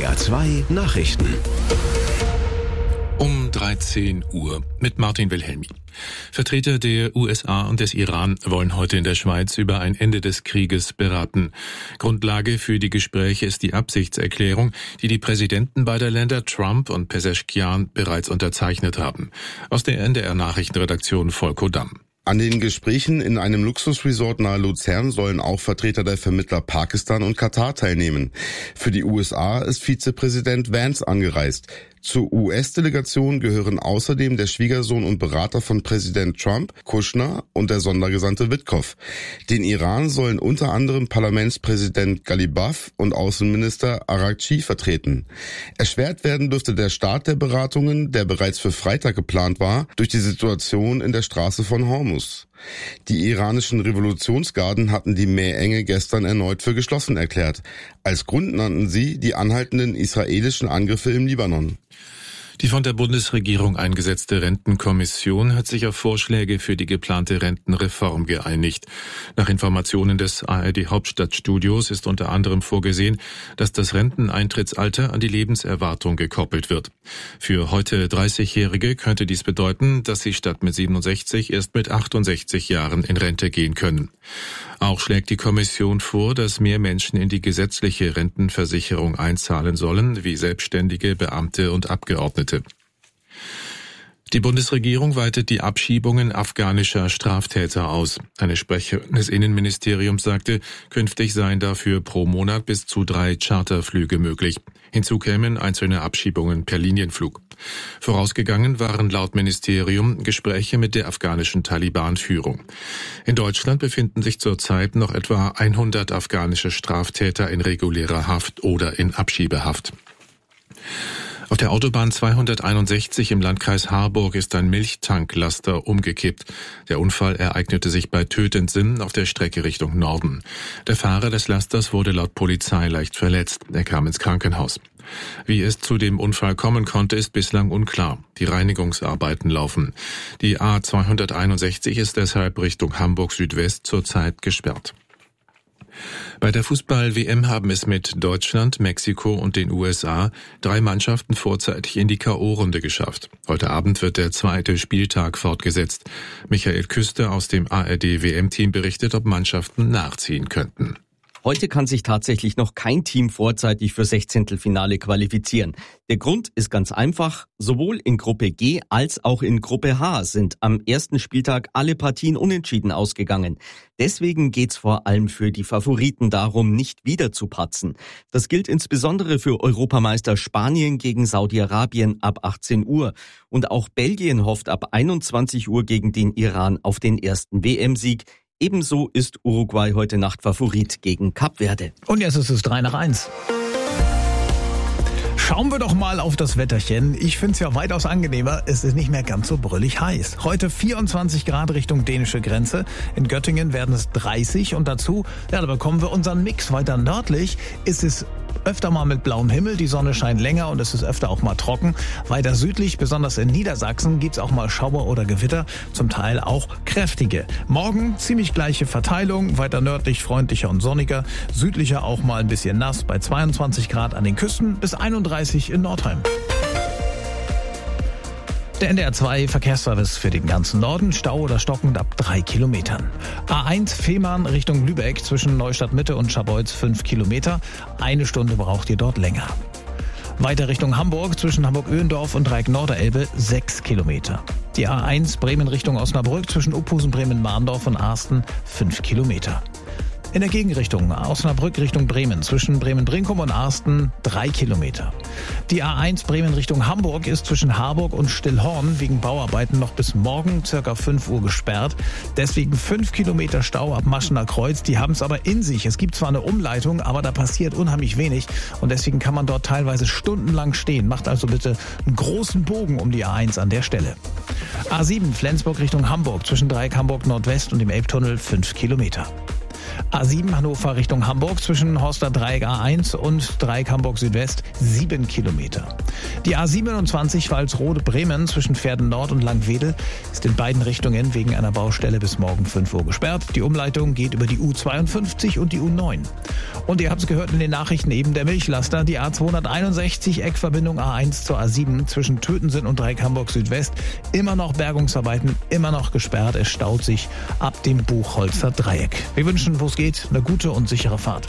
NDR 2 Nachrichten. Um 13 Uhr mit Martin Wilhelmi. Vertreter der USA und des Iran wollen heute in der Schweiz über ein Ende des Krieges beraten. Grundlage für die Gespräche ist die Absichtserklärung, die die Präsidenten beider Länder Trump und Pezeshkian bereits unterzeichnet haben. Aus der NDR Nachrichtenredaktion Volko Damm. An den Gesprächen in einem Luxusresort nahe Luzern sollen auch Vertreter der Vermittler Pakistan und Katar teilnehmen. Für die USA ist Vizepräsident Vance angereist. Zur US-Delegation gehören außerdem der Schwiegersohn und Berater von Präsident Trump, Kushner, und der Sondergesandte Witkow. Den Iran sollen unter anderem Parlamentspräsident Ghalibaf und Außenminister Araghchi vertreten. Erschwert werden dürfte der Start der Beratungen, der bereits für Freitag geplant war, durch die Situation in der Straße von Hormuz. Die iranischen Revolutionsgarden hatten die Meerenge gestern erneut für geschlossen erklärt. Als Grund nannten sie die anhaltenden israelischen Angriffe im Libanon. Die von der Bundesregierung eingesetzte Rentenkommission hat sich auf Vorschläge für die geplante Rentenreform geeinigt. Nach Informationen des ARD Hauptstadtstudios ist unter anderem vorgesehen, dass das Renteneintrittsalter an die Lebenserwartung gekoppelt wird. Für heute 30-Jährige könnte dies bedeuten, dass sie statt mit 67 erst mit 68 Jahren in Rente gehen können. Auch schlägt die Kommission vor, dass mehr Menschen in die gesetzliche Rentenversicherung einzahlen sollen, wie Selbstständige, Beamte und Abgeordnete. Die Bundesregierung weitet die Abschiebungen afghanischer Straftäter aus. Eine Sprecherin des Innenministeriums sagte, künftig seien dafür pro Monat bis zu 3 Charterflüge möglich. Hinzu kämen einzelne Abschiebungen per Linienflug. Vorausgegangen waren laut Ministerium Gespräche mit der afghanischen Taliban-Führung. In Deutschland befinden sich zurzeit noch etwa 100 afghanische Straftäter in regulärer Haft oder in Abschiebehaft. Auf der Autobahn 261 im Landkreis Harburg ist ein Milchtanklaster umgekippt. Der Unfall ereignete sich bei Tötensen auf der Strecke Richtung Norden. Der Fahrer des Lasters wurde laut Polizei leicht verletzt. Er kam ins Krankenhaus. Wie es zu dem Unfall kommen konnte, ist bislang unklar. Die Reinigungsarbeiten laufen. Die A261 ist deshalb Richtung Hamburg Südwest zurzeit gesperrt. Bei der Fußball-WM haben es mit Deutschland, Mexiko und den USA 3 Mannschaften vorzeitig in die K.O.-Runde geschafft. Heute Abend wird der 2. Spieltag fortgesetzt. Michael Küster aus dem ARD-WM-Team berichtet, ob Mannschaften nachziehen könnten. Heute kann sich tatsächlich noch kein Team vorzeitig für Sechzehntelfinale qualifizieren. Der Grund ist ganz einfach. Sowohl in Gruppe G als auch in Gruppe H sind am ersten Spieltag alle Partien unentschieden ausgegangen. Deswegen geht's vor allem für die Favoriten darum, nicht wieder zu patzen. Das gilt insbesondere für Europameister Spanien gegen Saudi-Arabien ab 18 Uhr. Und auch Belgien hofft ab 21 Uhr gegen den Iran auf den ersten WM-Sieg. Ebenso ist Uruguay heute Nacht Favorit gegen Kap Verde. Und jetzt ist es 3:01. Schauen wir doch mal auf das Wetterchen. Ich finde es ja weitaus angenehmer. Es ist nicht mehr ganz so brüllig heiß. Heute 24 Grad Richtung dänische Grenze. In Göttingen werden es 30 und dazu, da bekommen wir unseren Mix. Weiter nördlich ist es öfter mal mit blauem Himmel, die Sonne scheint länger und es ist öfter auch mal trocken. Weiter südlich, besonders in Niedersachsen, gibt's auch mal Schauer oder Gewitter, zum Teil auch kräftige. Morgen ziemlich gleiche Verteilung, weiter nördlich freundlicher und sonniger, südlicher auch mal ein bisschen nass bei 22 Grad an den Küsten bis 31 in Nordheim. Der NDR 2 Verkehrsservice für den ganzen Norden, Stau oder stockend ab 3 Kilometern. A1 Fehmarn Richtung Lübeck zwischen Neustadt Mitte und Scharbeutz 5 Kilometer. 1 Stunde braucht ihr dort länger. Weiter Richtung Hamburg zwischen Hamburg-Öhendorf und Dreieck-Norderelbe 6 Kilometer. Die A1 Bremen Richtung Osnabrück zwischen Uphusen, Bremen-Mahndorf und Asten 5 Kilometer. In der Gegenrichtung Osnabrück Richtung Bremen zwischen Bremen-Brinkum und Arsten 3 Kilometer. Die A1 Bremen Richtung Hamburg ist zwischen Harburg und Stillhorn wegen Bauarbeiten noch bis morgen ca. 5 Uhr gesperrt. Deswegen 5 Kilometer Stau ab Maschener Kreuz. Die haben es aber in sich. Es gibt zwar eine Umleitung, aber da passiert unheimlich wenig. Und deswegen kann man dort teilweise stundenlang stehen. Macht also bitte einen großen Bogen um die A1 an der Stelle. A7 Flensburg Richtung Hamburg zwischen Dreieck Hamburg Nordwest und dem Elbtunnel 5 Kilometer. A7 Hannover Richtung Hamburg zwischen Horster Dreieck A1 und Dreieck Hamburg Südwest 7 Kilometer. Die A27 Pfalzrode-Bremen zwischen Pferden Nord und Langwedel ist in beiden Richtungen wegen einer Baustelle bis morgen 5 Uhr gesperrt. Die Umleitung geht über die U52 und die U9. Und ihr habt es gehört in den Nachrichten eben, der Milchlaster, die A261 Eckverbindung A1 zur A7 zwischen Tötensen und Dreieck Hamburg Südwest. Immer noch Bergungsarbeiten, immer noch gesperrt. Es staut sich ab dem Buchholzer Dreieck. Wir wünschen, wo es geht, eine gute und sichere Fahrt.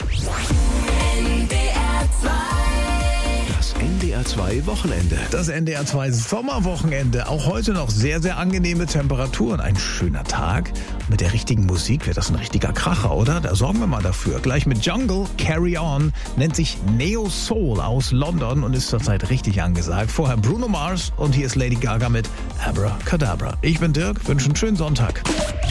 Das NDR 2 Wochenende. Das NDR 2 Sommerwochenende. Auch heute noch sehr, sehr angenehme Temperaturen. Ein schöner Tag. Mit der richtigen Musik wird das ein richtiger Kracher, oder? Da sorgen wir mal dafür. Gleich mit Jungle, Carry On, nennt sich Neo Soul aus London und ist zurzeit richtig angesagt. Vorher Bruno Mars und hier ist Lady Gaga mit Abracadabra. Ich bin Dirk, wünsche einen schönen Sonntag.